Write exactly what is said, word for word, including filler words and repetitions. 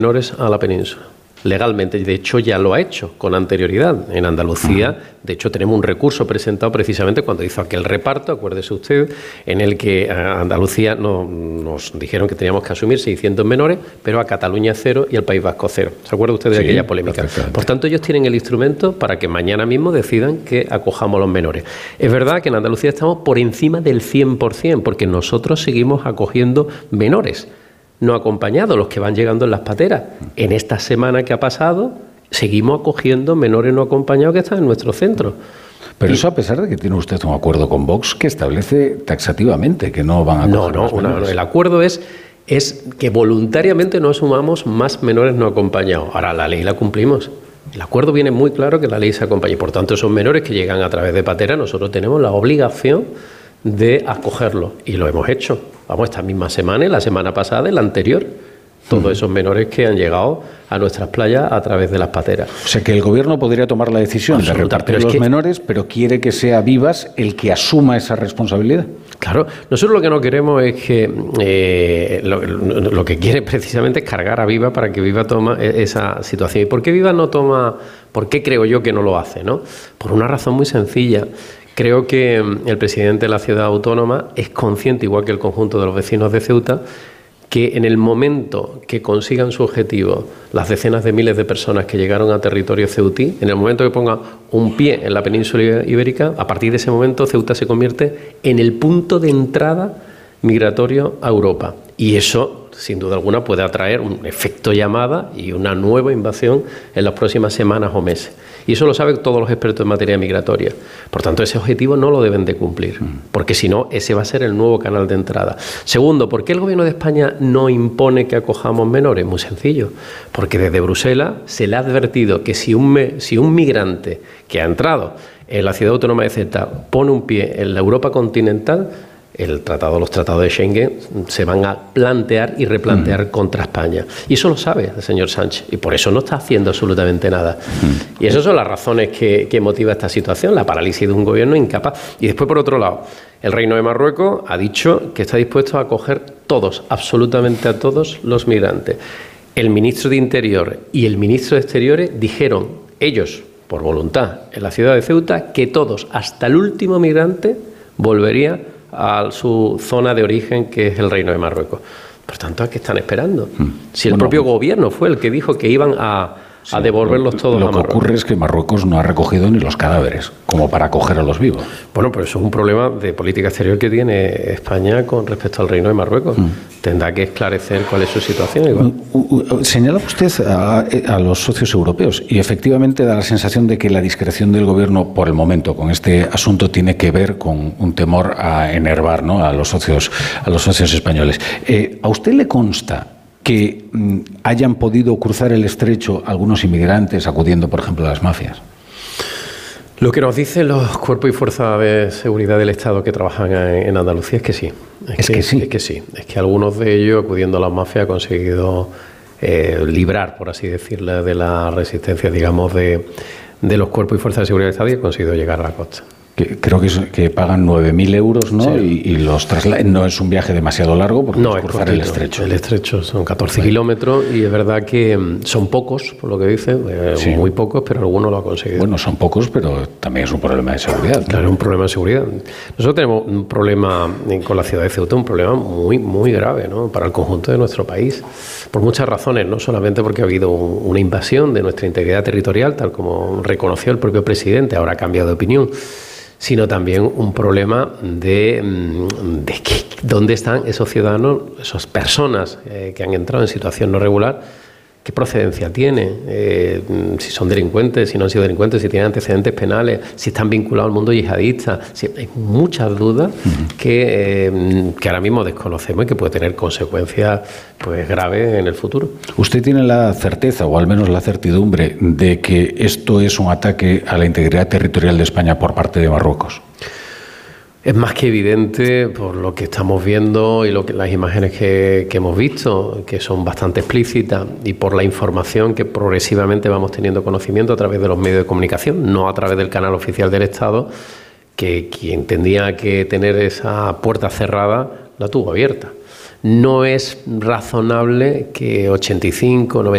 menores a la península. Legalmente, de hecho ya lo ha hecho con anterioridad. En Andalucía, de hecho tenemos un recurso presentado precisamente cuando hizo aquel reparto, acuérdese usted, en el que a Andalucía no, nos dijeron que teníamos que asumir seiscientos menores, pero a Cataluña cero y al País Vasco cero. ¿Se acuerda usted de sí, aquella polémica? Por tanto, ellos tienen el instrumento para que mañana mismo decidan que acojamos a los menores. Es verdad que en Andalucía estamos por encima del cien por cien, porque nosotros seguimos acogiendo menores no acompañados, los que van llegando en las pateras. En esta semana que ha pasado, seguimos acogiendo menores no acompañados que están en nuestro centro. Pero y, eso a pesar de que tiene usted un acuerdo con Vox que establece taxativamente que no van a acoger No, no, los menores. no, el acuerdo es, es que voluntariamente no asumamos más menores no acompañados. Ahora, la ley la cumplimos. El acuerdo viene muy claro que la ley se acompaña. Por tanto, esos menores que llegan a través de patera, nosotros tenemos la obligación de acogerlos. Y lo hemos hecho. Vamos, esta misma semana, la semana pasada y la anterior. Todos uh-huh. esos menores que han llegado a nuestras playas a través de las pateras. O sea que el gobierno podría tomar la decisión Absoluta, de repartir los que... menores, pero quiere que sea Vivas el que asuma esa responsabilidad. Claro, nosotros lo que no queremos es que eh, lo, lo que quiere precisamente es cargar a Viva para que Viva toma esa situación. ¿Y por qué Viva no toma? ¿Por qué creo yo que no lo hace? ¿No? Por una razón muy sencilla. Creo que el presidente de la ciudad autónoma es consciente, igual que el conjunto de los vecinos de Ceuta, que en el momento que consigan su objetivo las decenas de miles de personas que llegaron a territorio ceutí, en el momento que pongan un pie en la península ibérica, a partir de ese momento Ceuta se convierte en el punto de entrada migratorio a Europa. Y eso, sin duda alguna, puede atraer un efecto llamada y una nueva invasión en las próximas semanas o meses. Y eso lo saben todos los expertos en materia migratoria. Por tanto, ese objetivo no lo deben de cumplir, porque si no, ese va a ser el nuevo canal de entrada. Segundo, ¿por qué el Gobierno de España no impone que acojamos menores? Muy sencillo, porque desde Bruselas se le ha advertido que si un, me, si un migrante que ha entrado en la ciudad autónoma de Ceuta pone un pie en la Europa continental, el tratado, los tratados de Schengen se van a plantear y replantear mm. contra España. Y eso lo sabe el señor Sánchez, y por eso no está haciendo absolutamente nada. Mm. Y esas son las razones que, que motiva esta situación, la parálisis de un gobierno incapaz. Y después, por otro lado, el Reino de Marruecos ha dicho que está dispuesto a acoger todos, absolutamente a todos los migrantes. El ministro de Interior y el ministro de Exteriores dijeron, ellos, por voluntad, en la ciudad de Ceuta, que todos, hasta el último migrante, volvería a su zona de origen, que es el Reino de Marruecos. Por tanto, ¿a qué están esperando? Si el bueno, propio gobierno fue el que dijo que iban a, sí, a devolverlos todos lo a Marruecos. Lo que ocurre es que Marruecos no ha recogido ni los cadáveres, como para acoger a los vivos. Bueno, pero eso es un problema de política exterior que tiene España con respecto al Reino de Marruecos. Mm. Tendrá que esclarecer cuál es su situación. Igual. Señala usted a, a los socios europeos y efectivamente da la sensación de que la discreción del gobierno por el momento con este asunto tiene que ver con un temor a enervar, ¿no?, a los socios, a los socios españoles. Eh, ¿A usted le consta que mm, hayan podido cruzar el estrecho algunos inmigrantes acudiendo, por ejemplo, a las mafias? Lo que nos dicen los cuerpos y fuerzas de seguridad del Estado que trabajan en Andalucía es que sí. Es, es que, que sí. Es que sí. Es que algunos de ellos, acudiendo a las mafias, han conseguido eh, librar, por así decirlo, de la resistencia, digamos, de, de los cuerpos y fuerzas de seguridad del Estado y han conseguido llegar a la costa. Que creo que, es, que pagan nueve mil euros, ¿no? Sí. Y, y los trasladan. No es un viaje demasiado largo porque no, es cruzar el estrecho. El estrecho son catorce bueno. kilómetros y es verdad que son pocos, por lo que dice, eh, sí. muy pocos, pero algunos lo han conseguido. Bueno, son pocos, pero también es un problema de seguridad. Claro, es un problema de seguridad. Nosotros tenemos un problema con la ciudad de Ceuta, un problema muy, muy grave, ¿no?, para el conjunto de nuestro país, por muchas razones, no solamente porque ha habido un, una invasión de nuestra integridad territorial, tal como reconoció el propio presidente, ahora ha cambiado de opinión, sino también un problema de, de que, dónde están esos ciudadanos, esas personas eh, que han entrado en situación no regular, qué procedencia tienen, eh, si son delincuentes, si no han sido delincuentes, si tienen antecedentes penales, si están vinculados al mundo yihadista. Si, hay muchas dudas uh-huh. que, eh, que ahora mismo desconocemos y que puede tener consecuencias pues graves en el futuro. ¿Usted tiene la certeza, o al menos la certidumbre, de que esto es un ataque a la integridad territorial de España por parte de Marruecos? Es más que evidente por lo que estamos viendo y lo que, las imágenes que, que hemos visto, que son bastante explícitas, y por la información que progresivamente vamos teniendo conocimiento a través de los medios de comunicación, no a través del canal oficial del Estado, que quien tendría que tener esa puerta cerrada la tuvo abierta. No es razonable que ochenta y cinco, noventa